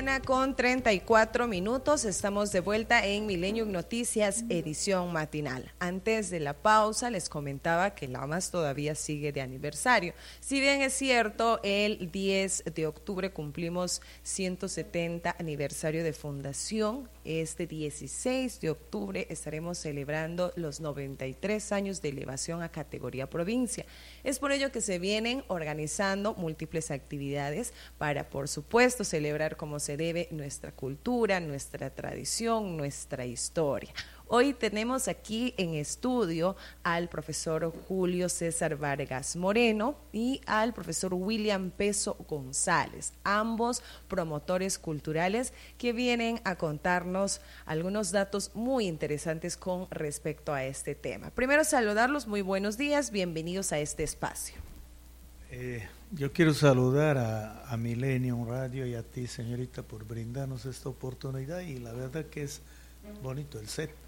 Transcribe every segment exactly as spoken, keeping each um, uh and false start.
mañana con treinta y cuatro minutos. Estamos de vuelta en Millennium Noticias, edición matinal. Antes de la pausa les comentaba que Lamas todavía sigue de aniversario. Si bien es cierto, el diez de octubre cumplimos ciento setenta aniversario de fundación. Este dieciséis de octubre estaremos celebrando los noventa y tres años de elevación a categoría provincia. Es por ello que se vienen organizando múltiples actividades para, por supuesto, celebrar como se debe nuestra cultura, nuestra tradición, nuestra historia. Hoy tenemos aquí en estudio al profesor Julio César Vargas Moreno y al profesor William Peso González, ambos promotores culturales que vienen a contarnos algunos datos muy interesantes con respecto a este tema. Primero saludarlos, muy buenos días, bienvenidos a este espacio. Eh, yo quiero saludar a, a Millennium Radio y a ti, señorita, por brindarnos esta oportunidad, y la verdad que es bonito el set.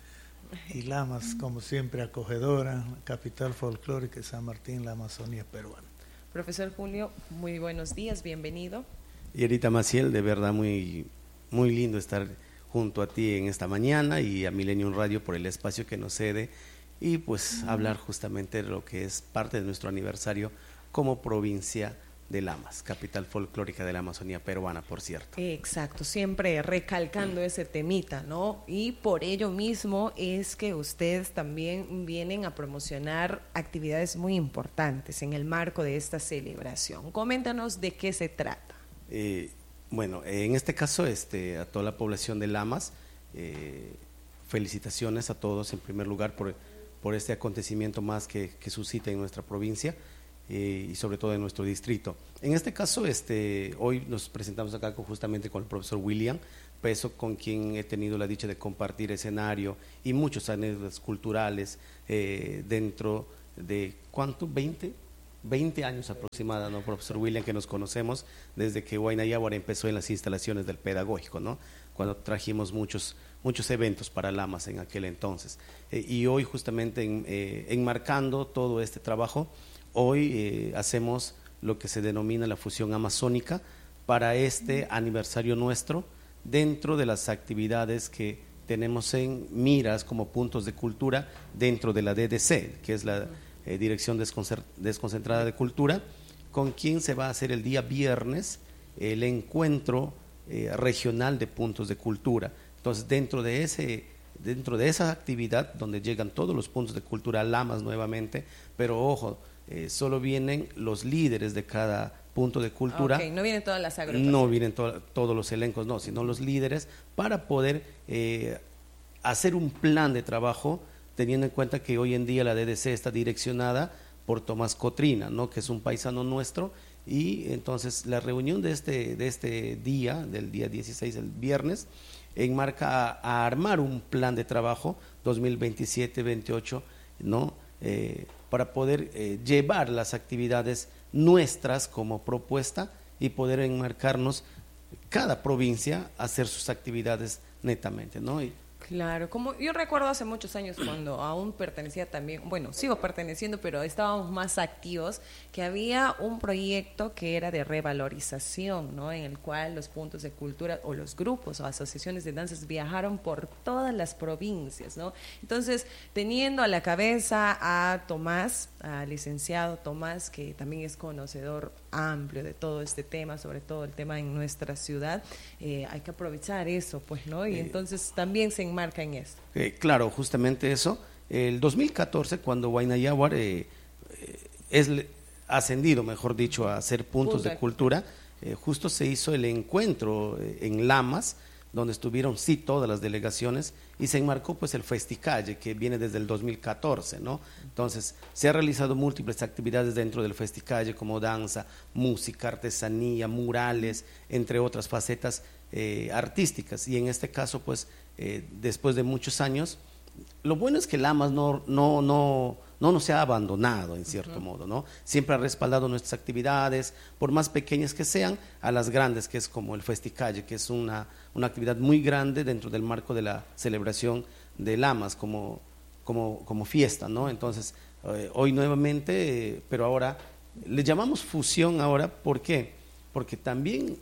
Y Lamas, como siempre, acogedora, capital folclórica de San Martín, la Amazonía peruana. Profesor Julio, muy buenos días, bienvenido. Y Erita Maciel, de verdad muy, muy lindo estar junto a ti en esta mañana, y a Millennium Radio por el espacio que nos cede, y pues uh-huh. hablar justamente de lo que es parte de nuestro aniversario como provincia de Lamas, capital folclórica de la Amazonía peruana, por cierto. Exacto, siempre recalcando ese temita, ¿no? Y por ello mismo es que ustedes también vienen a promocionar actividades muy importantes en el marco de esta celebración. Coméntanos de qué se trata. Eh, bueno, en este caso, este, a toda la población de Lamas, eh, felicitaciones a todos en primer lugar por, por este acontecimiento más que, que suscita en nuestra provincia. Eh, y sobre todo en nuestro distrito. En este caso, este, hoy nos presentamos acá con, justamente con el profesor William Peso, con quien he tenido la dicha de compartir escenario y muchos anécdotas culturales eh, dentro de, ¿cuánto? ¿veinte? veinte años aproximadamente, ¿no, profesor William? Que nos conocemos desde que Huayna Yáguara empezó en las instalaciones del pedagógico, ¿no? Cuando trajimos muchos, muchos eventos para Lamas en aquel entonces. Eh, y hoy justamente en, eh, enmarcando todo este trabajo, hoy eh, hacemos lo que se denomina la fusión amazónica para este aniversario nuestro, dentro de las actividades que tenemos en miras como puntos de cultura dentro de la D D C, que es la eh, Dirección Desconcentrada de Cultura, con quien se va a hacer el día viernes el encuentro eh, regional de puntos de cultura. Entonces, dentro de ese dentro de esa actividad, donde llegan todos los puntos de cultura a Lamas nuevamente, pero ojo, Eh, solo vienen los líderes de cada punto de cultura. Okay, no vienen todas las agrupaciones. No vienen to todos los elencos, no, sino los líderes, para poder eh, hacer un plan de trabajo, teniendo en cuenta que hoy en día la D D C está direccionada por Tomás Cotrina, ¿no? Que es un paisano nuestro, y entonces la reunión de este, de este día, del día dieciséis, el viernes, enmarca a, a armar un plan de trabajo dos mil veintisiete veintiocho, ¿no? Eh, para poder eh, llevar las actividades nuestras como propuesta y poder enmarcarnos cada provincia a hacer sus actividades netamente, ¿no? Y, claro, como yo recuerdo hace muchos años cuando aún pertenecía también, bueno, sigo perteneciendo, pero estábamos más activos, que había un proyecto que era de revalorización, ¿no? En el cual los puntos de cultura o los grupos o asociaciones de danzas viajaron por todas las provincias, ¿no? Entonces, teniendo a la cabeza a Tomás, al licenciado Tomás, que también es conocedor amplio de todo este tema, sobre todo el tema en nuestra ciudad, eh, hay que aprovechar eso, pues, ¿no? Y eh, entonces también se enmarca en eso. Eh, claro, justamente eso. El dos mil catorce, cuando Huayna Yáguara eh, eh, es ascendido, mejor dicho, a ser puntos Punto. de cultura, eh, justo se hizo el encuentro eh, en Lamas, donde estuvieron sí todas las delegaciones, y se enmarcó pues el Festicalle, que viene desde el dos mil catorce, ¿no? Entonces se han realizado múltiples actividades dentro del Festicalle, como danza, música, artesanía, murales, entre otras facetas eh, artísticas, y en este caso pues eh, después de muchos años, lo bueno es que Lamas no, no, no, no nos ha abandonado en cierto uh-huh. modo, ¿no? Siempre ha respaldado nuestras actividades, por más pequeñas que sean, a las grandes, que es como el Festicalle, que es una, una actividad muy grande dentro del marco de la celebración de Lamas como, como, como fiesta, ¿no? Entonces, eh, hoy nuevamente, eh, pero ahora le llamamos fusión ahora, ¿por qué? Porque también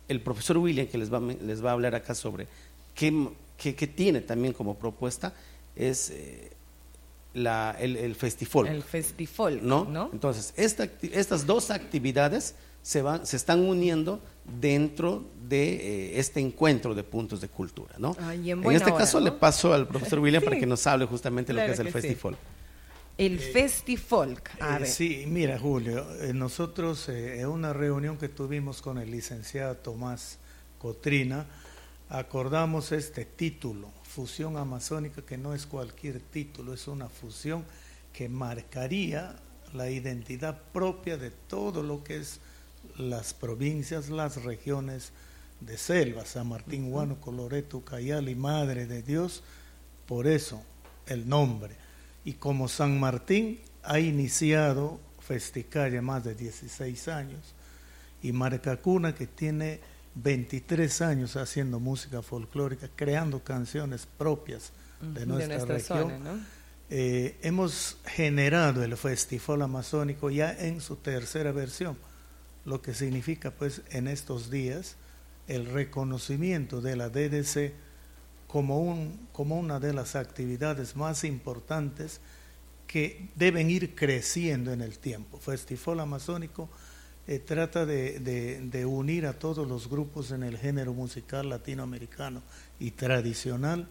el profesor William, que les va, les va a hablar acá sobre qué, qué, qué tiene también como propuesta, es eh, la, el, el Festifolk. El Festifolk, ¿no? ¿no? Entonces, esta, estas dos actividades se, van, se están uniendo dentro de eh, este encuentro de puntos de cultura, ¿no? Ay, en en buena este hora, caso ¿no? le paso al profesor William Sí. para que nos hable justamente de Claro lo que es el que sí. Festifolk. El Eh, Festifolk. A Eh, ver. sí, mira Julio, eh, nosotros eh, en una reunión que tuvimos con el licenciado Tomás Cotrina, acordamos este título, Fusión Amazónica, que no es cualquier título, es una fusión que marcaría la identidad propia de todo lo que es las provincias, las regiones de selva, San Martín, Huánuco, Loreto, Ucayali, Madre de Dios, por eso el nombre. Y como San Martín ha iniciado Festicalle más de dieciséis años, y Maracacuna, que tiene veintitrés años haciendo música folclórica, creando canciones propias de de nuestra, nuestra región, zona, ¿no? eh, hemos generado el Festival Amazónico ya en su tercera versión, lo que significa pues en estos días el reconocimiento de la D D C como, un, como una de las actividades más importantes que deben ir creciendo en el tiempo. Festival Amazónico eh, trata de, de, de unir a todos los grupos en el género musical latinoamericano y tradicional,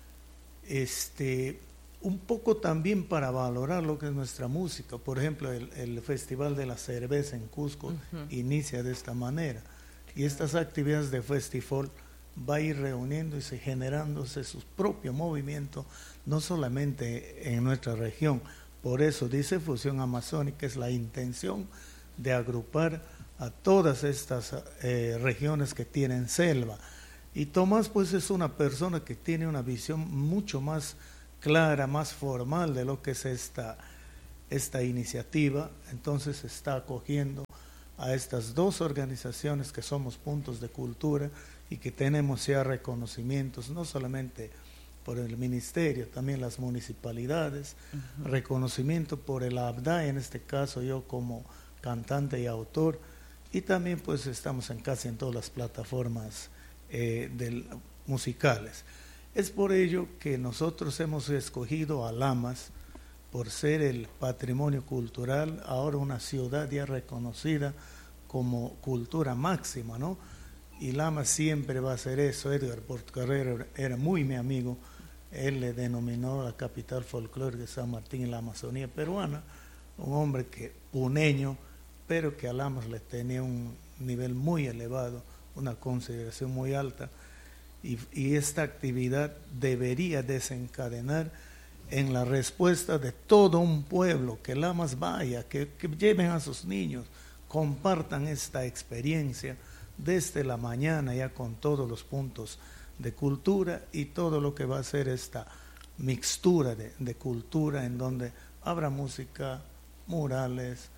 este, un poco también para valorar lo que es nuestra música. Por ejemplo, el, el Festival de la Cerveza en Cusco uh-huh. inicia de esta manera, y estas actividades de festival va a ir reuniéndose y generándose su propio movimiento, no solamente en nuestra región. Por eso dice Fusión Amazónica, es la intención de agrupar a todas estas eh, regiones que tienen selva. Y Tomás pues es una persona que tiene una visión mucho más clara, más formal de lo que es esta, esta iniciativa. Entonces está acogiendo a estas dos organizaciones que somos puntos de cultura y que tenemos ya reconocimientos, no solamente por el ministerio, también las municipalidades, uh-huh. reconocimiento por el A B D A, en este caso yo como cantante y autor, y también pues estamos en casi en todas las plataformas eh, del, musicales. Es por ello que nosotros hemos escogido a Lamas por ser el patrimonio cultural, ahora una ciudad ya reconocida como cultura máxima, ¿no? Y Lamas siempre va a ser eso. Edgar Portocarrero era muy mi amigo, él le denominó la capital folclórica de San Martín en la Amazonía peruana, un hombre que puneño, pero que a Lamas le tenía un nivel muy elevado, una consideración muy alta, y, y esta actividad debería desencadenar en la respuesta de todo un pueblo, que Lamas vaya, que, que lleven a sus niños, compartan esta experiencia desde la mañana ya con todos los puntos de cultura y todo lo que va a ser esta mixtura de, de cultura en donde habrá música, murales,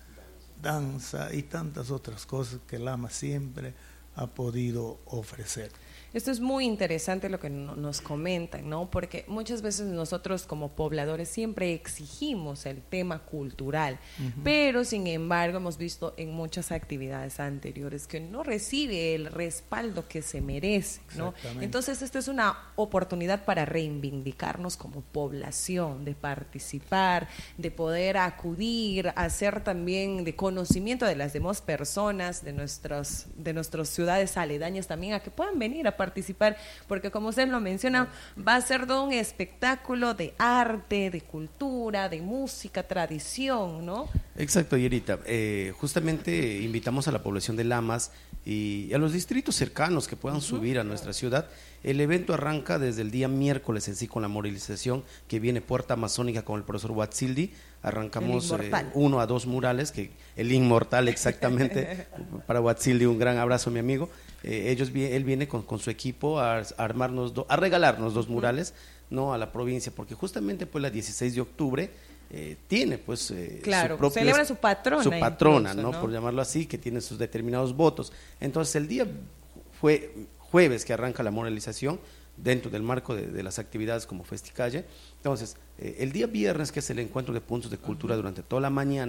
danza y tantas otras cosas que Lamas siempre ha podido ofrecer. Esto es muy interesante lo que no, nos comentan, ¿no? Porque muchas veces nosotros como pobladores siempre exigimos el tema cultural, uh-huh. pero sin embargo hemos visto en muchas actividades anteriores que no recibe el respaldo que se merece, ¿no? Entonces esta es una oportunidad para reivindicarnos como población, de participar, de poder acudir, hacer también de conocimiento de las demás personas, de nuestros, de nuestras ciudades aledañas también, a que puedan venir a participar, porque como usted lo menciona, va a ser todo un espectáculo de arte, de cultura, de música, tradición, ¿no? Exacto, Yerita. Eh, justamente invitamos a la población de Lamas y a los distritos cercanos que puedan uh-huh. subir a nuestra ciudad. El evento arranca desde el día miércoles en sí con la movilización que viene Puerta Amazónica con el profesor Huatzildi. Arrancamos eh, uno a dos murales, que el inmortal exactamente, para Huatzildi un gran abrazo, mi amigo. Eh, ellos él viene con, con su equipo a, a armarnos, do, a regalarnos dos murales, no a la provincia, porque justamente pues la dieciséis de octubre eh, tiene pues eh, claro, su propio, celebra su patrona, su patrona, incluso, ¿no? ¿no? Por llamarlo así, que tiene sus determinados votos. Entonces el día fue jueves que arranca la moralización dentro del marco de, de las actividades como Festicalle. Entonces, eh, el día viernes, que es el encuentro de puntos de cultura, uh-huh. durante toda la mañana,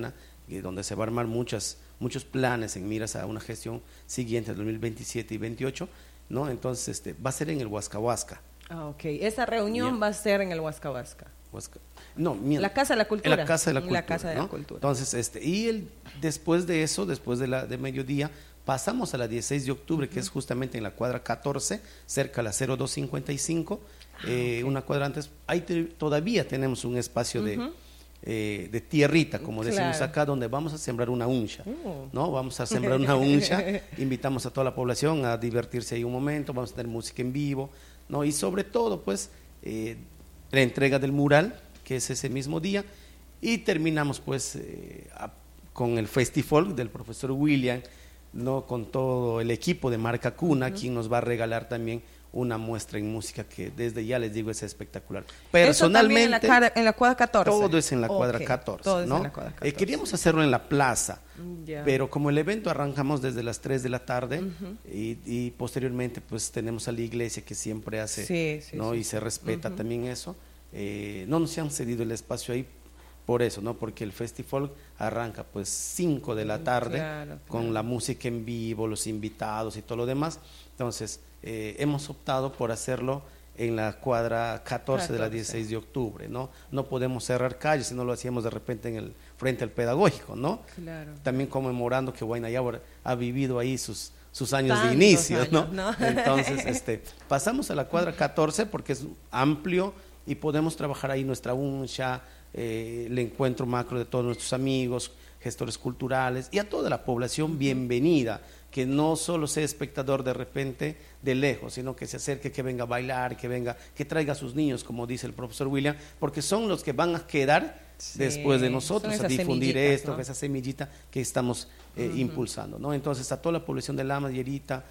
y donde se va a armar muchas, muchos planes en miras a una gestión siguiente, dos mil veintisiete y veintiocho, ¿no? Entonces este, va a ser en el Huasca Huasca. Ah, ok. Esa reunión Bien. va a ser en el Huasca Huasca. Huasca. No, mira, La Casa de la Cultura. En la Casa de la Cultura. La Casa de ¿no? la Cultura. Entonces, este, y el, después de eso, después de, la, de mediodía, pasamos a la dieciséis de octubre, uh-huh. que es justamente en la cuadra catorce, cerca a la cero dos cincuenta y cinco, ah, eh, okay. una cuadra antes. Ahí te, todavía tenemos un espacio uh-huh. de, eh, de tierrita, como claro. decimos acá, donde vamos a sembrar una uncha, uh. ¿no? Vamos a sembrar una uncha, invitamos a toda la población a divertirse ahí un momento, vamos a tener música en vivo, ¿no? Y sobre todo, pues, eh, la entrega del mural, que es ese mismo día, y terminamos pues eh, a, con el Festival del profesor William, no, con todo el equipo de Marca Cuna, uh-huh. quien nos va a regalar también una muestra en música que desde ya les digo es espectacular. Personalmente, en la, cara, en la cuadra catorce. Todo es en la cuadra okay. catorce, todo ¿no? Es en la cuadra catorce. Eh, queríamos hacerlo en la plaza, yeah. pero como el evento arrancamos desde las tres de la tarde uh-huh. y, y posteriormente pues tenemos a la iglesia que siempre hace, sí, sí, ¿no? Sí, y sí. se respeta uh-huh. también eso. Eh, no nos han cedido el espacio ahí por eso, ¿no? Porque el festival arranca pues cinco de la tarde claro, claro. con la música en vivo, los invitados y todo lo demás. Entonces eh, hemos optado por hacerlo en la cuadra catorce, catorce de la dieciséis de octubre, ¿no? No podemos cerrar calles, si no lo hacíamos de repente en el frente al pedagógico, ¿no? Claro. También conmemorando que Huaynayabo ha vivido ahí sus sus años Tantos de inicio, años, ¿no? ¿no? Entonces este pasamos a la cuadra catorce porque es amplio y podemos trabajar ahí nuestra uncha, eh, el encuentro macro de todos nuestros amigos, gestores culturales y a toda la población bienvenida, que no solo sea espectador de repente de lejos, sino que se acerque, que venga a bailar, que venga, que traiga a sus niños, como dice el profesor William, porque son los que van a quedar sí, después de nosotros a difundir esto, ¿no? Esa semillita que estamos eh, uh-huh. impulsando, ¿no? Entonces a toda la población de Lamas y Yerita,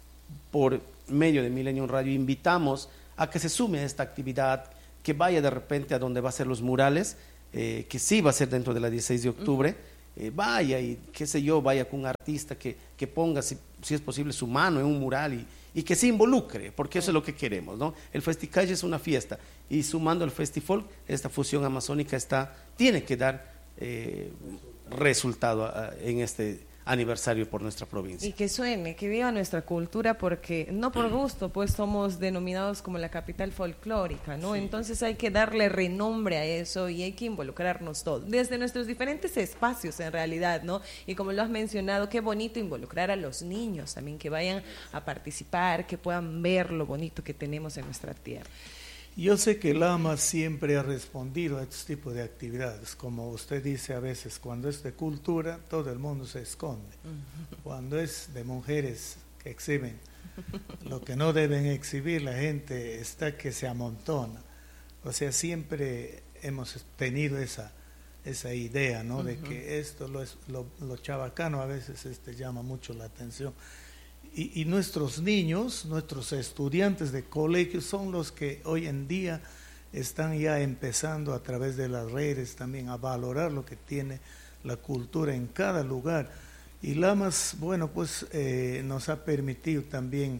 por medio de Millennium Radio, invitamos a que se sume a esta actividad, que vaya de repente a donde va a ser los murales, eh, que sí va a ser dentro de la dieciséis de octubre, uh-huh. eh, vaya y qué sé yo, vaya con un artista que, que ponga, si, si es posible, su mano en un mural y, y que se involucre, porque eso es lo que queremos, ¿no? El Festicalle es una fiesta y sumando al Festival, esta fusión amazónica está, tiene que dar eh, resultado a, en este aniversario por nuestra provincia. Y que suene, que viva nuestra cultura, porque no por gusto, pues somos denominados como la capital folclórica, ¿no? Sí. Entonces hay que darle renombre a eso y hay que involucrarnos todos, desde nuestros diferentes espacios en realidad, ¿no? Y como lo has mencionado, qué bonito involucrar a los niños también, que vayan a participar, que puedan ver lo bonito que tenemos en nuestra tierra. Yo sé que Lamas siempre ha respondido a este tipo de actividades, como usted dice a veces, cuando es de cultura todo el mundo se esconde, uh-huh. cuando es de mujeres que exhiben lo que no deben exhibir, la gente está que se amontona, o sea, siempre hemos tenido esa, esa idea, ¿no? Uh-huh. De que esto, lo, lo, lo chabacano a veces este, llama mucho la atención. Y, y nuestros niños, nuestros estudiantes de colegio son los que hoy en día están ya empezando a través de las redes también a valorar lo que tiene la cultura en cada lugar. Y Lamas, bueno, pues eh, nos ha permitido también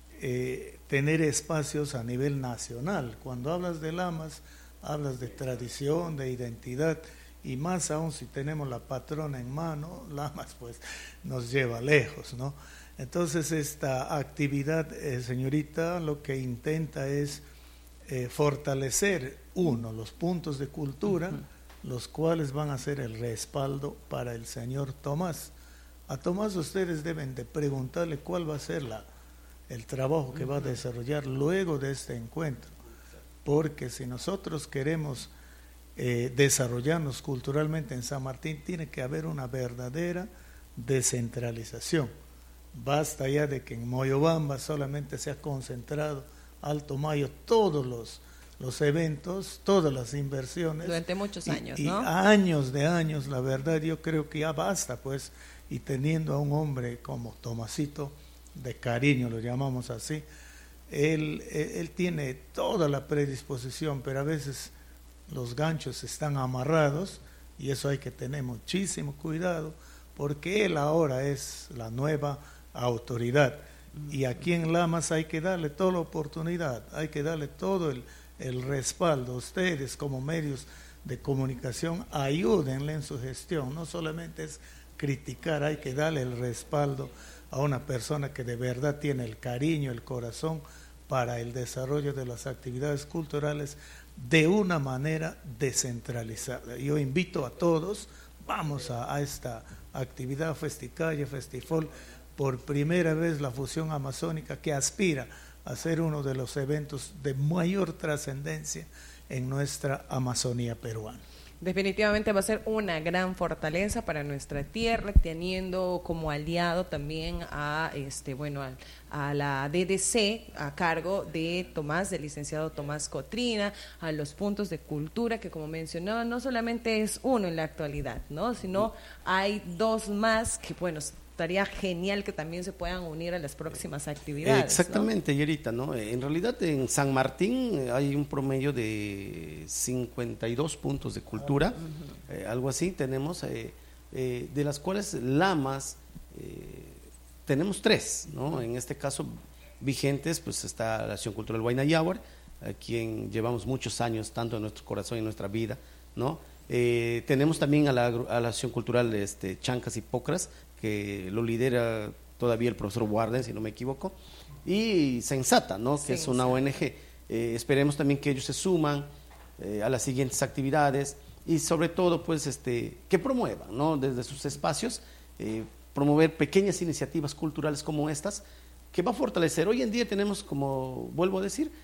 eh, tener espacios a nivel nacional. Cuando hablas de Lamas, hablas de tradición, de identidad, y más aún si tenemos la patrona en mano, Lamas pues nos lleva lejos, ¿no? Entonces esta actividad, eh, señorita, lo que intenta es eh, fortalecer, uno, los puntos de cultura, uh-huh. los cuales van a ser el respaldo para el señor Tomás. A Tomás ustedes deben de preguntarle cuál va a ser la, el trabajo que uh-huh. va a desarrollar luego de este encuentro, porque si nosotros queremos eh, desarrollarnos culturalmente en San Martín, tiene que haber una verdadera descentralización. Basta ya de que en Moyobamba solamente se ha concentrado Alto Mayo todos los, los eventos, todas las inversiones. Durante muchos años, y, ¿no? Y años de años, la verdad yo creo que ya basta, pues, y teniendo a un hombre como Tomasito, de cariño lo llamamos así, él, él, él tiene toda la predisposición, pero a veces los ganchos están amarrados y eso hay que tener muchísimo cuidado, porque él ahora es la nueva autoridad y aquí en Lamas hay que darle toda la oportunidad, hay que darle todo el, el respaldo. Ustedes como medios de comunicación, ayúdenle en su gestión. No solamente es criticar, hay que darle el respaldo a una persona que de verdad tiene el cariño, el corazón para el desarrollo de las actividades culturales de una manera descentralizada. Yo invito a todos, vamos a, a esta actividad Festicalle, Festifol, por primera vez la fusión amazónica, que aspira a ser uno de los eventos de mayor trascendencia en nuestra Amazonía peruana. Definitivamente va a ser una gran fortaleza para nuestra tierra, teniendo como aliado también a este bueno a, a la D D C a cargo de Tomás, del licenciado Tomás Cotrina, a los puntos de cultura que, como mencionaba, no solamente es uno en la actualidad, ¿no? Sino hay dos más que, bueno, estaría genial que también se puedan unir a las próximas actividades. Exactamente, ¿no? Yerita, ¿no? En realidad en San Martín hay un promedio de cincuenta y dos puntos de cultura, uh-huh. eh, algo así tenemos, eh, eh, de las cuales Lamas eh, tenemos tres, ¿no? En este caso vigentes, pues está la Acción Cultural Huayna-Yáhuara, a quien llevamos muchos años tanto en nuestro corazón y en nuestra vida, ¿no? Eh, tenemos también a la, a la Acción Cultural este, Chancas y Pocras, que lo lidera todavía el profesor Warden, si no me equivoco, y Sensata, ¿no? que sí, es una O N G. Eh, esperemos también que ellos se suman eh, a las siguientes actividades y sobre todo pues este que promuevan, ¿no? desde sus espacios, eh, promover pequeñas iniciativas culturales como estas, que va a fortalecer. Hoy en día tenemos, como vuelvo a decir,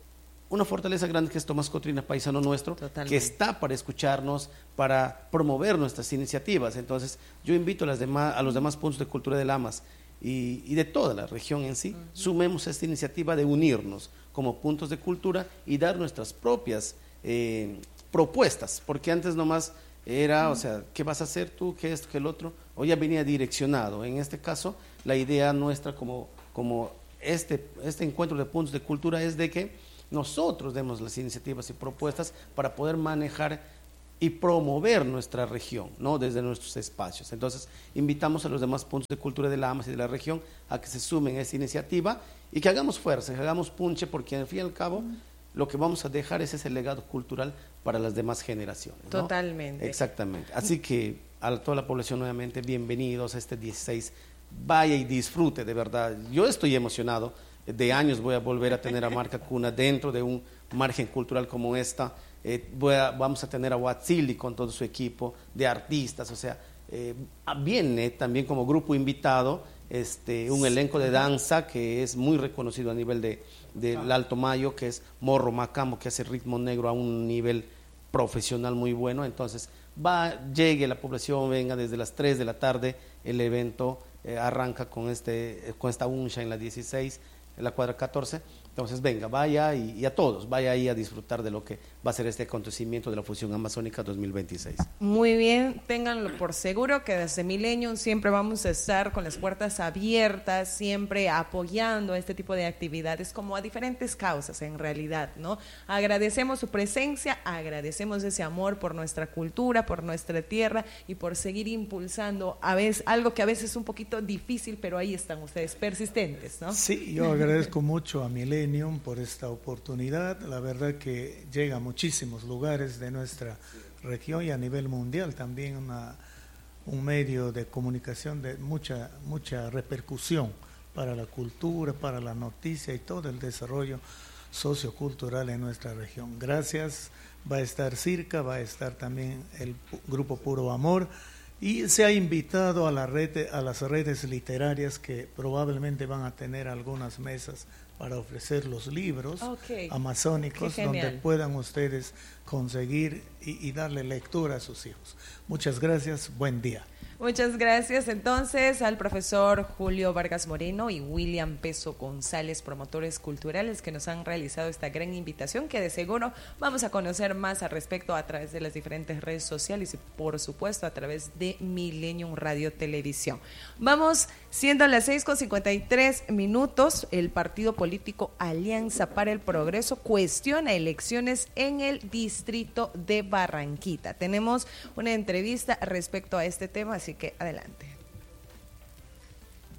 una fortaleza grande que es Tomás Cotrina, paisano nuestro, Totalmente. que está para escucharnos, para promover nuestras iniciativas. Entonces, yo invito a, las demás, a los demás puntos de cultura de Lamas y, y de toda la región en sí, uh-huh. sumemos esta iniciativa de unirnos como puntos de cultura y dar nuestras propias eh, propuestas, porque antes nomás era, uh-huh. o sea, ¿qué vas a hacer tú? ¿Qué esto? ¿Qué el otro? Hoy ya venía direccionado. En este caso, la idea nuestra como, como este, este encuentro de puntos de cultura es de que nosotros demos las iniciativas y propuestas para poder manejar y promover nuestra región, ¿no? Desde nuestros espacios. Entonces, invitamos a los demás puntos de cultura de Lamas y de la región a que se sumen a esta iniciativa y que hagamos fuerza, que hagamos punche, porque al fin y al cabo lo que vamos a dejar es ese legado cultural para las demás generaciones, ¿no? Totalmente. Exactamente. Así que a toda la población nuevamente, bienvenidos a este dieciséis. Vaya y disfrute, de verdad. Yo estoy emocionado. De años voy a volver a tener a Marca Cuna dentro de un margen cultural como esta. Eh, voy a, vamos a tener a Huatzili con todo su equipo de artistas, o sea, eh, viene también como grupo invitado este, un elenco de danza que es muy reconocido a nivel de, del Alto Mayo, que es Morro Macambo, que hace ritmo negro a un nivel profesional muy bueno. Entonces, va, llegue la población, venga desde las tres de la tarde, el evento eh, arranca con, este, con esta uncha en la dieciséis, en la cuadra catorce, entonces venga, vaya y, y a todos, vaya ahí a disfrutar de lo que va a ser este acontecimiento de la Fusión Amazónica dos mil veintiséis. Muy bien, ténganlo por seguro que desde Millennium siempre vamos a estar con las puertas abiertas, siempre apoyando a este tipo de actividades como a diferentes causas en realidad, ¿no? Agradecemos su presencia, agradecemos ese amor por nuestra cultura, por nuestra tierra y por seguir impulsando a veces, algo que a veces es un poquito difícil, pero ahí están ustedes persistentes, ¿no? Sí, yo agradezco mucho a Millennium por esta oportunidad. La verdad que llega a muchísimos lugares de nuestra región y a nivel mundial también una, un medio de comunicación de mucha, mucha repercusión para la cultura, para la noticia y todo el desarrollo sociocultural en nuestra región. Gracias, va a estar Circa, va a estar también el grupo Puro Amor y se ha invitado a, la red, a las redes literarias que probablemente van a tener algunas mesas para ofrecer los libros okay. amazónicos donde puedan ustedes conseguir y, y darle lectura a sus hijos. Muchas gracias, buen día. Muchas gracias entonces al profesor Julio Vargas Moreno y William Peso González, promotores culturales que nos han realizado esta gran invitación que de seguro vamos a conocer más al respecto a través de las diferentes redes sociales y por supuesto a través de Millennium Radio Televisión. Vamos siendo las seis con cincuenta y tres minutos, el partido político Alianza para el Progreso cuestiona elecciones en el distrito de Barranquita. Tenemos una entrevista respecto a este tema, así que adelante.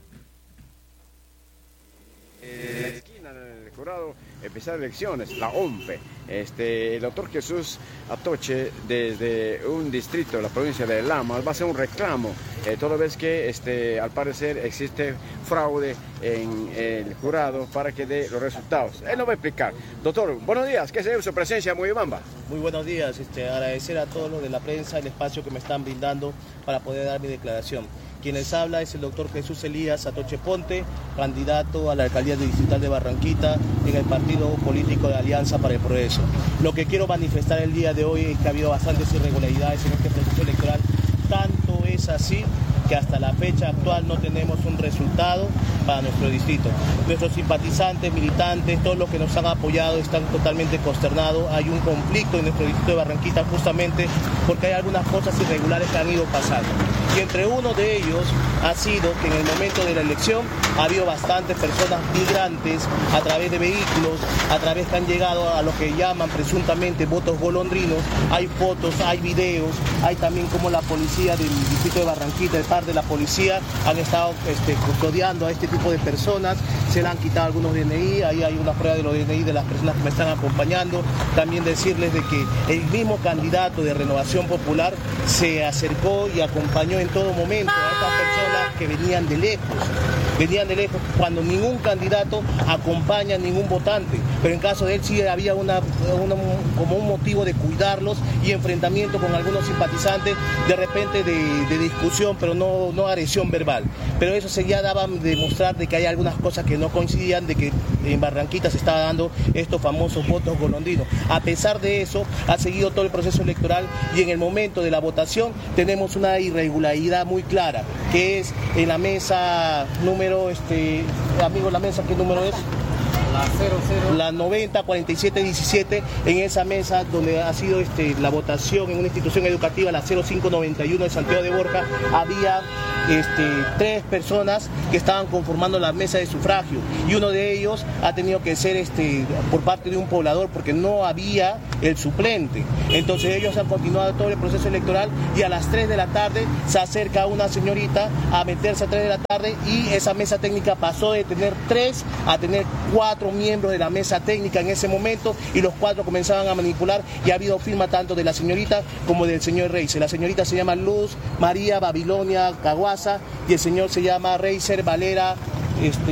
En la esquina, en el jurado, empezar elecciones, la O M P E. Este, el doctor Jesús Atoche, desde un distrito de la provincia de Lamas, va a hacer un reclamo, eh, toda vez que este, al parecer existe fraude en el jurado para que dé los resultados. Él nos va a explicar. Doctor, buenos días, ¿qué se debe su presencia en Moyobamba? Muy buenos días, este, agradecer a todos los de la prensa el espacio que me están brindando para poder dar mi declaración. Quien les habla es el doctor Jesús Elías Atoche Ponte, candidato a la alcaldía distrital de Barranquita en el partido político de Alianza para el Progreso. Lo que quiero manifestar el día de hoy es que ha habido bastantes irregularidades en este proceso electoral. Tanto es así que hasta la fecha actual no tenemos un resultado para nuestro distrito. Nuestros simpatizantes, militantes, todos los que nos han apoyado están totalmente consternados. Hay un conflicto en nuestro distrito de Barranquita justamente porque hay algunas cosas irregulares que han ido pasando. Y entre uno de ellos ha sido que en el momento de la elección ha habido bastantes personas migrantes a través de vehículos, a través que han llegado a lo que llaman presuntamente votos golondrinos. Hay fotos, hay videos, hay también como la policía del distrito de Barranquita, de parte de la policía, han estado este, custodiando a este tipo de personas, se le han quitado algunos D N I, ahí hay una prueba de los D N I de las personas que me están acompañando. También decirles de que el mismo candidato de Renovación Popular se acercó y acompañó en todo momento a estas personas que venían de lejos, venían de lejos cuando ningún candidato acompaña a ningún votante, pero en caso de él sí había una, una, como un motivo de cuidarlos y enfrentamiento con algunos simpatizantes, de repente de, de discusión, pero no, no agresión verbal. Pero eso se ya daba a demostrar de que hay algunas cosas que no coincidían, de que en Barranquita se estaba dando estos famosos votos golondrinos. A pesar de eso, ha seguido todo el proceso electoral y en el momento de la votación tenemos una irregularidad muy clara, que es en la mesa número, este, amigo, la mesa, ¿qué número es? La cero cero. La noventa cuarenta y siete diecisiete, en esa mesa donde ha sido este, la votación en una institución educativa, la cero cinco noventa y uno de Santiago de Borja, había este, tres personas que estaban conformando la mesa de sufragio y uno de ellos ha tenido que ser este, por parte de un poblador porque no había el suplente. Entonces ellos han continuado todo el proceso electoral y a las tres de la tarde se acerca una señorita a meterse a tres de la tarde y esa mesa técnica pasó de tener tres a tener cuatro miembros de la mesa técnica en ese momento y los cuatro comenzaban a manipular y ha habido firma tanto de la señorita como del señor Reiser. La señorita se llama Luz María Babilonia Caguasa y el señor se llama Reiser Valera este,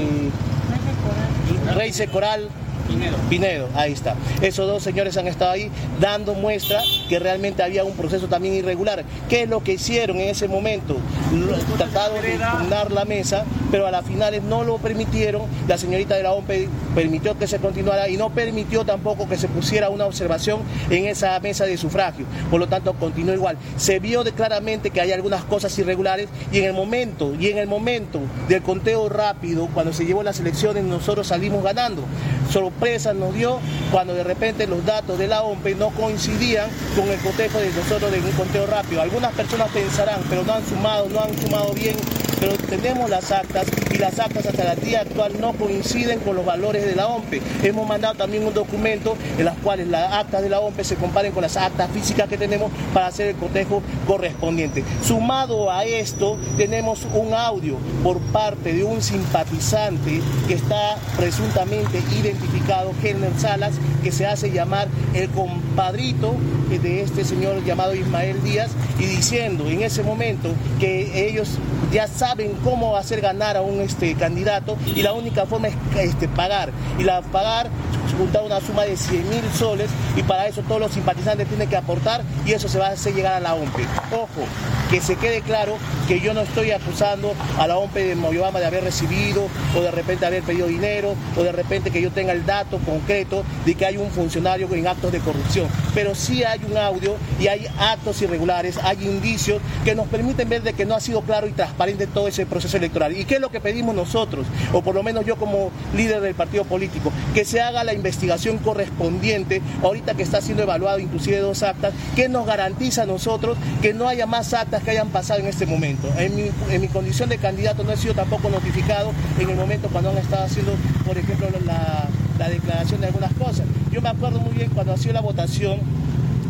Reiser Coral Pinedo. Pinedo, ahí está. Esos dos señores han estado ahí dando muestra que realmente había un proceso también irregular. ¿Qué es lo que hicieron en ese momento? Trataron de impugnar la mesa, pero a las finales no lo permitieron. La señorita de la O M P permitió que se continuara y no permitió tampoco que se pusiera una observación en esa mesa de sufragio. Por lo tanto, continuó igual. Se vio de claramente que hay algunas cosas irregulares y en el momento, y en el momento del conteo rápido, cuando se llevó las elecciones, nosotros salimos ganando. Sorpresa nos dio cuando de repente los datos de la O M P no coincidían con el cotejo de nosotros de un conteo rápido. Algunas personas pensarán, pero no han sumado, no han sumado bien, pero tenemos las actas y las actas hasta el día actual no coinciden con los valores de la O M P. Hemos mandado también un documento en las cuales las actas de la O M P se comparen con las actas físicas que tenemos para hacer el cotejo correspondiente. Sumado a esto, tenemos un audio por parte de un simpatizante que está presuntamente identificado, Helner Salas, que se hace llamar el compadrito de este señor llamado Ismael Díaz, y diciendo en ese momento que ellos ya saben cómo hacer ganar a un este, candidato y la única forma es este, pagar, y la pagar juntar una suma de cien mil soles y para eso todos los simpatizantes tienen que aportar y eso se va a hacer llegar a la O M P. Ojo, que se quede claro que yo no estoy acusando a la O M P de Moyobamba de haber recibido o de repente haber pedido dinero o de repente que yo tenga el dato concreto de que hay un funcionario en actos de corrupción, pero sí hay un audio y hay actos irregulares, hay indicios que nos permiten ver de que no ha sido claro y transparente todo ese proceso electoral. ¿Y qué es lo que pedimos nosotros? O por lo menos yo como líder del partido político, que se haga la investigación correspondiente, ahorita que está siendo evaluado inclusive dos actas, que nos garantiza a nosotros que no haya más actas que hayan pasado en este momento. En mi, en mi condición de candidato no he sido tampoco notificado en el momento cuando han estado haciendo, por ejemplo, la, la declaración de algunas cosas. Yo me acuerdo muy bien cuando ha sido la votación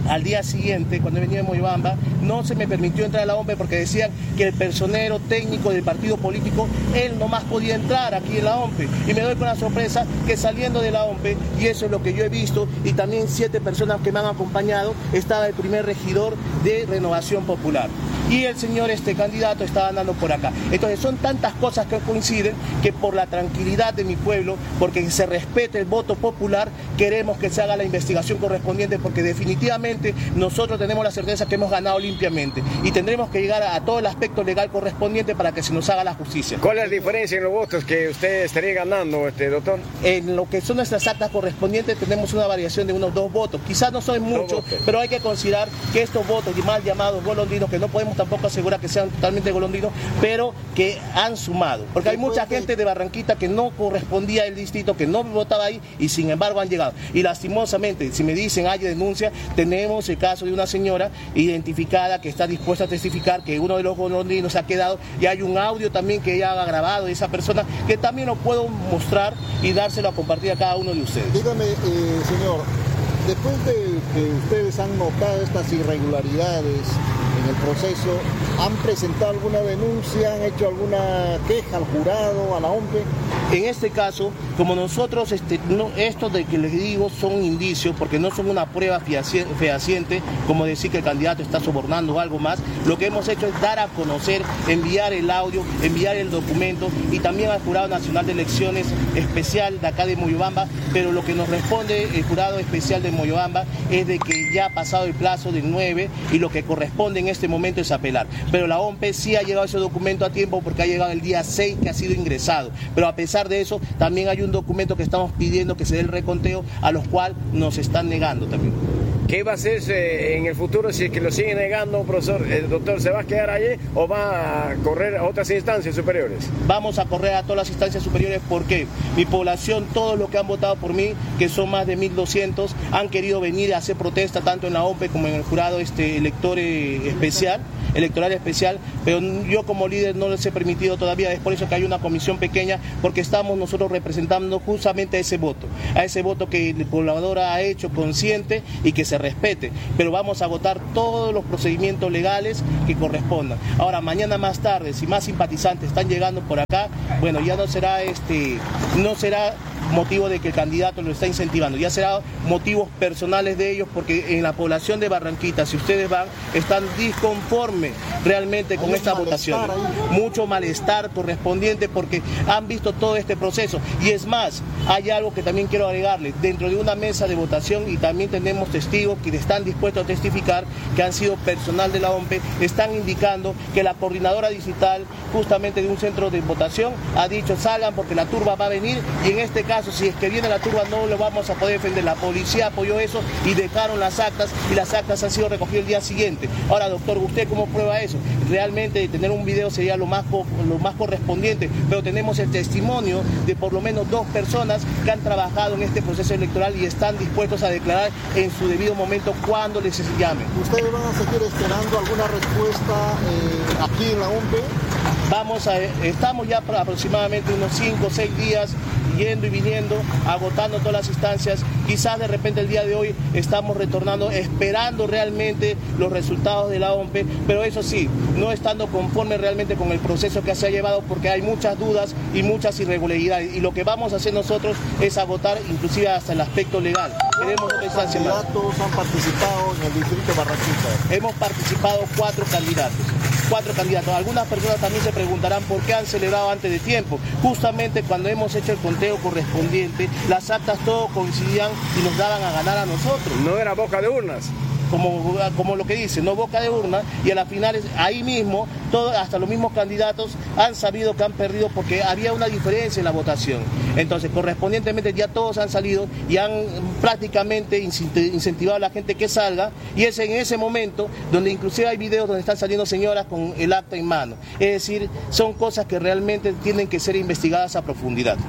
al día siguiente, cuando venía de Moyobamba, no se me permitió entrar a la O M P E porque decían que el personero técnico del partido político, él nomás podía entrar aquí en la O M P E. Y me doy con la sorpresa que saliendo de la O M P E, y eso es lo que yo he visto, y también siete personas que me han acompañado, estaba el primer regidor de Renovación Popular. Y el señor este candidato estaba andando por acá. Entonces son tantas cosas que coinciden que por la tranquilidad de mi pueblo, porque se respete el voto popular, queremos que se haga la investigación correspondiente, porque definitivamente nosotros tenemos la certeza que hemos ganado limpiamente y tendremos que llegar a, a todo el aspecto legal correspondiente para que se nos haga la justicia. ¿Cuál es la diferencia en los votos que usted estaría ganando, este doctor? En lo que son nuestras actas correspondientes tenemos una variación de unos dos votos. Quizás no son muchos, pero hay que considerar que estos votos, mal llamados golondrinos, que no podemos tampoco asegurar que sean totalmente golondrinos, pero que han sumado. Porque hay mucha gente de Barranquita que no correspondía al distrito, que no votaba ahí y sin embargo han llegado. Y lastimosamente, si me dicen hay denuncia, tenemos el caso de una señora identificada que está dispuesta a testificar que uno de los golondrinos se ha quedado, y hay un audio también que ella ha grabado de esa persona, que también lo puedo mostrar y dárselo a compartir a cada uno de ustedes. Dígame, eh, señor, después de que ustedes han notado estas irregularidades en el proceso, ¿han presentado alguna denuncia, han hecho alguna queja al jurado, a la O M P E? En este caso, como nosotros, este, no, estos de que les digo son indicios, porque no son una prueba fehaciente, como decir que el candidato está sobornando o algo más, lo que hemos hecho es dar a conocer, enviar el audio, enviar el documento, y también al Jurado Nacional de Elecciones Especial de acá de Moyobamba, pero lo que nos responde el Jurado Especial de Moyobamba es de que ya ha pasado el plazo del nueve y lo que corresponde en este momento es apelar. Pero la O M P E sí ha llegado ese documento a tiempo, porque ha llegado el día seis que ha sido ingresado. Pero a pesar de eso, también hay un documento que estamos pidiendo que se dé el reconteo, a los cuales nos están negando también. ¿Qué va a hacerse en el futuro si es que lo siguen negando, profesor? ¿El doctor se va a quedar allí o va a correr a otras instancias superiores? Vamos a correr a todas las instancias superiores porque mi población, todos los que han votado por mí, que son más de mil doscientos, han querido venir a hacer protesta tanto en la O M P E como en el jurado este elector eh, especial, electoral especial, pero yo como líder no les he permitido todavía. Es por eso que hay una comisión pequeña, porque estamos nosotros representando justamente a ese voto, a ese voto que el poblador ha hecho consciente y que se respete, pero vamos a votar todos los procedimientos legales que correspondan. Ahora, mañana más tarde, si más simpatizantes están llegando por acá, bueno, ya no será este, no será motivo de que el candidato lo está incentivando, ya será motivos personales de ellos, porque en la población de Barranquita, si ustedes van, están disconformes realmente con esta votación, mucho malestar correspondiente, porque han visto todo este proceso. Y es más, hay algo que también quiero agregarles, dentro de una mesa de votación, y también tenemos testigos que están dispuestos a testificar, que han sido personal de la O M P E, están indicando que la coordinadora digital justamente de un centro de votación ha dicho salgan porque la turba va a venir, y en este caso si es que viene la turba no lo vamos a poder defender. La policía apoyó eso y dejaron las actas, y las actas han sido recogidas el día siguiente. Ahora, doctor, ¿usted cómo prueba eso? Realmente tener un video sería lo más, lo más correspondiente, pero tenemos el testimonio de por lo menos dos personas que han trabajado en este proceso electoral y están dispuestos a declarar en su debido momento cuando les llamen. ¿Ustedes van a seguir esperando alguna respuesta eh, aquí en la O M P E? Vamos a, estamos ya aproximadamente unos cinco o seis días yendo y viniendo, agotando todas las instancias. Quizás de repente el día de hoy estamos retornando, esperando realmente los resultados de la O M P E, pero eso sí, no estando conforme realmente con el proceso que se ha llevado, porque hay muchas dudas y muchas irregularidades, y lo que vamos a hacer nosotros es agotar inclusive hasta el aspecto legal. Queremos otra instancia más. ¿Cuántos candidatos han participado en el distrito de Barranquita? Hemos participado cuatro candidatos. Cuatro candidatos. Algunas personas también se preguntarán por qué han celebrado antes de tiempo. Justamente cuando hemos hecho el conteo correspondiente, las actas todo coincidían y nos daban a ganar a nosotros. No era boca de urnas. Como, como lo que dice, no boca de urna, y a las finales ahí mismo, todo, hasta los mismos candidatos han sabido que han perdido porque había una diferencia en la votación. Entonces, correspondientemente ya todos han salido y han prácticamente incentivado a la gente que salga, y es en ese momento donde inclusive hay videos donde están saliendo señoras con el acta en mano. Es decir, son cosas que realmente tienen que ser investigadas a profundidad.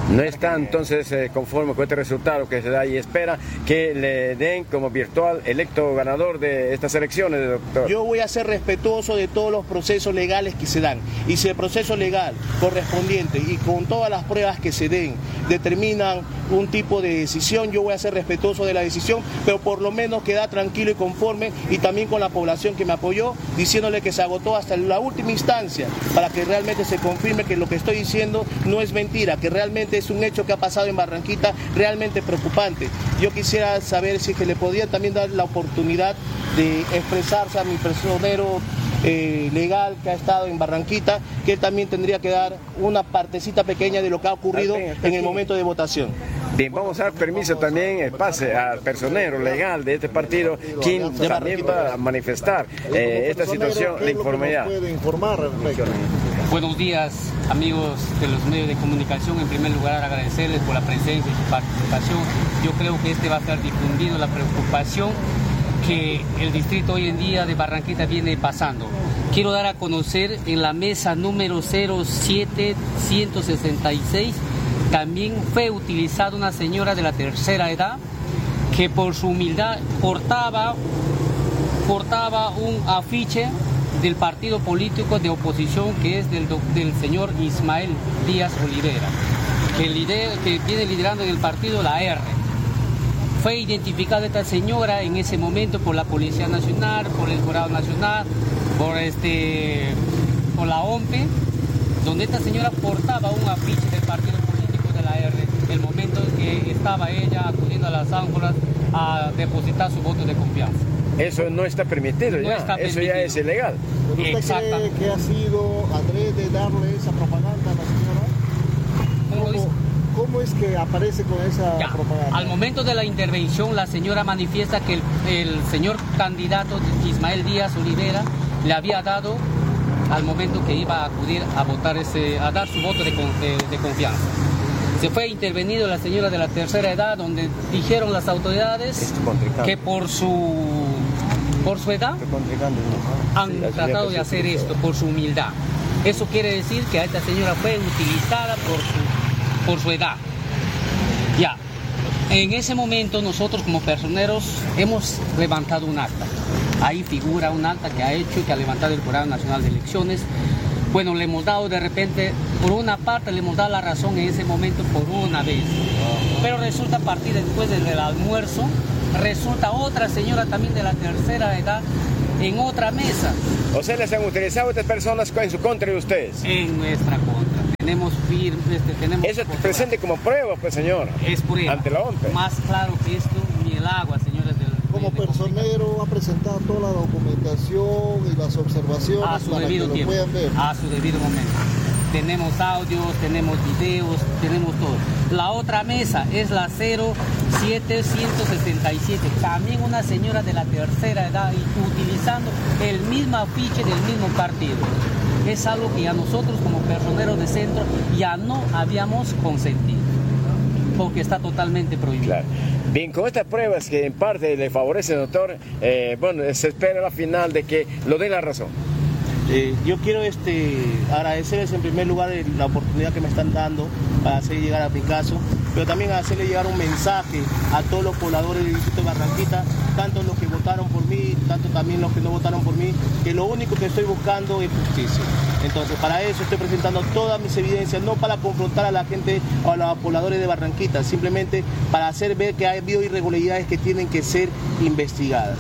No está entonces eh, conforme con este resultado que se da y espera que le den como virtual electo ganador de estas elecciones, doctor. Yo voy a ser respetuoso de todos los procesos legales que se dan. Y si el proceso legal correspondiente y con todas las pruebas que se den determinan un tipo de decisión, yo voy a ser respetuoso de la decisión, pero por lo menos quedar tranquilo y conforme, y también con la población que me apoyó, diciéndole que se agotó hasta la última instancia para que realmente se confirme que lo que estoy diciendo no es mentira, que realmente es un hecho que ha pasado en Barranquita realmente preocupante. Yo quisiera saber si que le podían también dar la oportunidad de expresarse a mi personero eh, legal que ha estado en Barranquita, que él también tendría que dar una partecita pequeña de lo que ha ocurrido en el momento de votación. Bien, vamos a dar permiso también, el pase al personero legal de este partido, quien también va a manifestar eh, esta situación de informalidad. ¿Puede informar al respecto? Buenos días, amigos de los medios de comunicación. En primer lugar, agradecerles por la presencia y su participación. Yo creo que este va a estar difundido la preocupación que el distrito hoy en día de Barranquita viene pasando. Quiero dar a conocer en la mesa número cero siete ciento sesenta y seis también fue utilizada una señora de la tercera edad que por su humildad portaba, portaba un afiche del partido político de oposición que es del, del señor Ismael Díaz Olivera, que, lider, que viene liderando en el partido la R. Fue identificada esta señora en ese momento por la Policía Nacional, por el Jurado Nacional, por, este, por la O M P E, donde esta señora portaba un afiche del partido político de la R, el momento en que estaba ella acudiendo a las ánforas a depositar su voto de confianza. Eso no está permitido, no ya. Está Eso permitido. ya es ilegal. ¿Usted cree que ha sido adrede darle esa propaganda a la señora? ¿Cómo dice? ¿Cómo es que aparece con esa Ya, propaganda? al momento de la intervención, la señora manifiesta que el, el señor candidato Ismael Díaz Olivera le había dado, al momento que iba a acudir a votar ese, a dar su voto de, de, de confianza. Se fue intervenido la señora de la tercera edad, donde dijeron las autoridades que por su, por su edad han tratado de hacer esto, por su humildad. Eso quiere decir que a esta señora fue utilizada por su, por su edad. Ya, en ese momento nosotros como personeros hemos levantado un acta. Ahí figura un acta que ha hecho, que ha levantado el Jurado Nacional de Elecciones. Bueno, le hemos dado de repente, por una parte le hemos dado la razón en ese momento por una vez. Pero resulta a partir después del almuerzo, resulta otra señora también de la tercera edad en otra mesa. O sea, les han utilizado a estas personas en su contra de ustedes. En nuestra contra. Tenemos firme, este, tenemos... Eso es presente como prueba, pues, señor. Es prueba. Ante la O M P E. Más claro que esto, ni el agua, señores del... Como personero ha presentado toda la documentación y las observaciones a su para debido que lo tiempo, puedan ver. a su debido momento. Tenemos audios, tenemos videos, tenemos todo. La otra mesa es la cero siete ciento sesenta y siete, también una señora de la tercera edad utilizando el mismo afiche del mismo partido. Es algo que a nosotros como personeros de centro ya no habíamos consentido, porque está totalmente prohibido. Claro. Bien, con estas pruebas que en parte le favorecen, doctor, eh, bueno, se espera la final de que lo dé la razón. Eh, yo quiero este, agradecerles en primer lugar la oportunidad que me están dando para hacer llegar a mi caso, pero también hacerle llegar un mensaje a todos los pobladores del distrito de Barranquita, tanto los que votaron por mí, tanto también los que no votaron por mí, que lo único que estoy buscando es justicia. Entonces, para eso estoy presentando todas mis evidencias, no para confrontar a la gente o a los pobladores de Barranquita, simplemente para hacer ver que ha habido irregularidades que tienen que ser investigadas.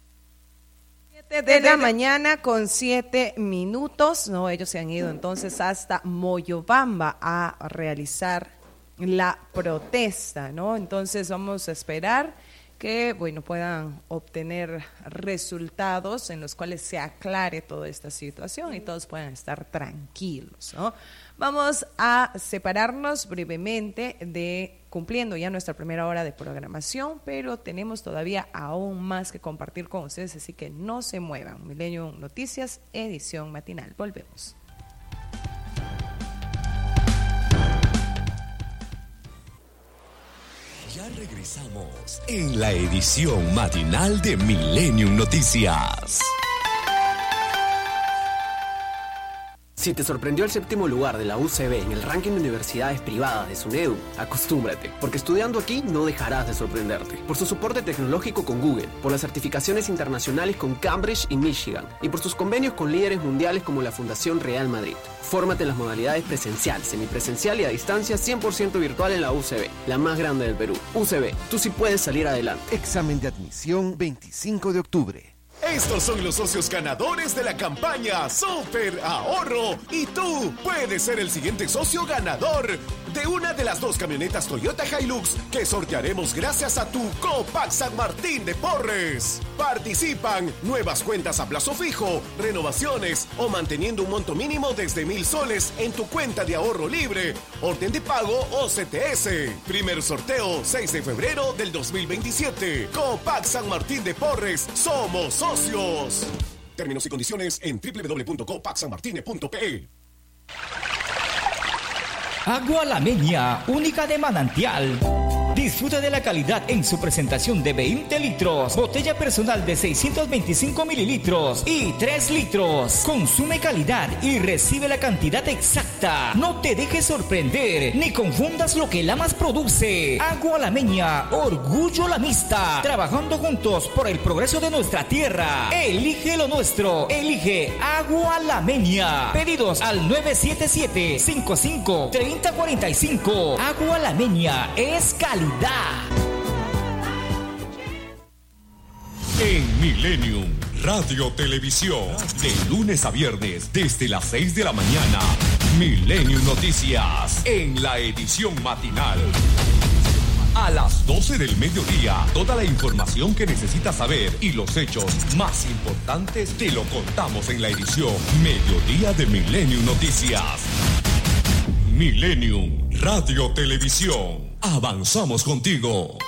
De la mañana con siete minutos, no, ellos se han ido entonces hasta Moyobamba a realizar la protesta, ¿no? Entonces vamos a esperar que, bueno, puedan obtener resultados en los cuales se aclare toda esta situación y todos puedan estar tranquilos, ¿no? Vamos a separarnos brevemente de cumpliendo ya nuestra primera hora de programación, pero tenemos todavía aún más que compartir con ustedes, así que no se muevan. Milenio Noticias, edición matinal. Volvemos. Ya regresamos en la edición matinal de Millennium Noticias. Si te sorprendió el séptimo lugar de la U C B en el ranking de universidades privadas de SUNEDU, acostúmbrate, porque estudiando aquí no dejarás de sorprenderte. Por su soporte tecnológico con Google, por las certificaciones internacionales con Cambridge y Michigan, y por sus convenios con líderes mundiales como la Fundación Real Madrid. Fórmate en las modalidades presencial, semipresencial y a distancia cien por ciento virtual en la U C B, la más grande del Perú. U C B, tú sí puedes salir adelante. Examen de admisión veinticinco de octubre. Estos son los socios ganadores de la campaña Super Ahorro y tú puedes ser el siguiente socio ganador de una de las dos camionetas Toyota Hilux que sortearemos gracias a tu Copac San Martín de Porres. Participan nuevas cuentas a plazo fijo, renovaciones o manteniendo un monto mínimo desde mil soles en tu cuenta de ahorro libre, orden de pago o C T S. Primer sorteo seis de febrero del dos mil veintisiete. Copac San Martín de Porres, somos socios. Términos y condiciones en doble u doble u doble u punto copac san martine punto p e. Agua La Meña, única de manantial. Disfruta de la calidad en su presentación de veinte litros, botella personal de seiscientos veinticinco mililitros y tres litros. Consume calidad y recibe la cantidad exacta. No te dejes sorprender ni confundas lo que Lamas produce. Agua La Meña, orgullo lamista. Trabajando juntos por el progreso de nuestra tierra. Elige lo nuestro. Elige Agua La Meña. Pedidos al nueve siete siete, cinco cinco, tres cero cuatro cinco. Agua La Meña es calidad. En Millennium Radio Televisión, de lunes a viernes desde las seis de la mañana, Millennium Noticias en la edición matinal. A las doce del mediodía, toda la información que necesitas saber y los hechos más importantes te lo contamos en la edición Mediodía de Millennium Noticias. Millennium Radio Televisión. Avanzamos contigo.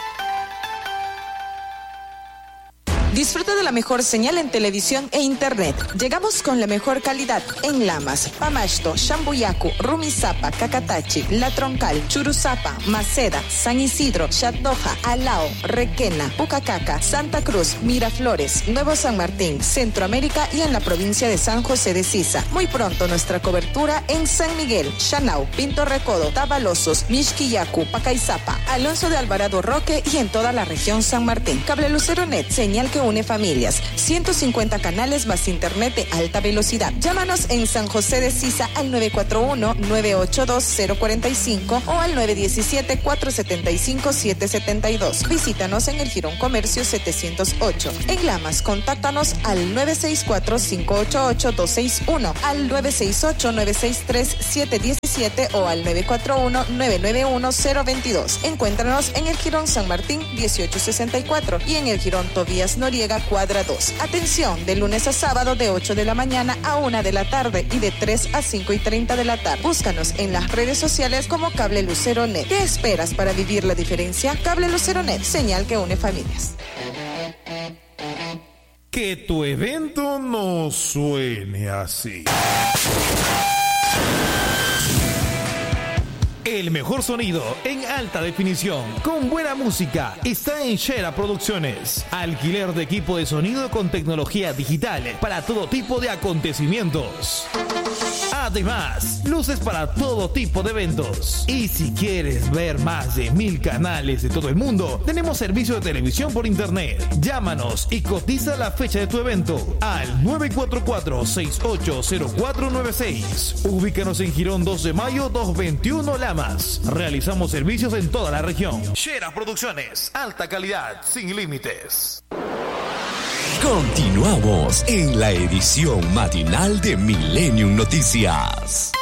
Disfruta de la mejor señal en televisión e internet. Llegamos con la mejor calidad en Lamas, Pamashto, Shambuyacu, Rumisapa, Cacatachi, La Troncal, Churuzapa, Maceda, San Isidro, Chatdoja, Alao, Requena, Pucacaca, Santa Cruz, Miraflores, Nuevo San Martín, Centroamérica y en la provincia de San José de Sisa. Muy pronto nuestra cobertura en San Miguel, Chanau, Pinto Recodo, Tabalosos, Mixquillacu, Pacaizapa, Alonso de Alvarado Roque y en toda la región San Martín. Cable Lucero Net, señal que une familias. ciento cincuenta canales más internet de alta velocidad. Llámanos en San José de Sisa al nueve cuatro uno, nueve ocho dos, cero cuatro cinco o al nueve uno siete, cuatro siete cinco, siete siete dos. Visítanos en el Girón Comercio setecientos ocho. En Lamas, contáctanos al nueve seis cuatro, cinco ocho ocho, dos seis uno, al nueve seis ocho, nueve seis tres, siete uno siete o al nueve cuatro uno, nueve nueve uno, cero dos dos. Encuéntranos en el Girón San Martín dieciocho sesenta y cuatro y en el Girón Tobías Noriega cuadra dos. Atención, de lunes a sábado de ocho de la mañana a una de la tarde y de tres a cinco y treinta de la tarde. Búscanos en las redes sociales como Cable Lucero Net. ¿Qué esperas para vivir la diferencia? Cable Lucero Net, señal que une familias. Que tu evento no suene así. El mejor sonido en alta definición, con buena música, está en Shera Producciones. Alquiler de equipo de sonido con tecnología digital para todo tipo de acontecimientos. Además, luces para todo tipo de eventos. Y si quieres ver más de mil canales de todo el mundo, tenemos servicio de televisión por internet. Llámanos y cotiza la fecha de tu evento al nueve cuatro cuatro, seis ocho cero cuatro nueve seis. Ubícanos en Girón dos de mayo, doscientos veintiuno Lamas. Realizamos servicios en toda la región. Shera Producciones, alta calidad, sin límites. Continuamos en la edición matinal de Millennium Noticias.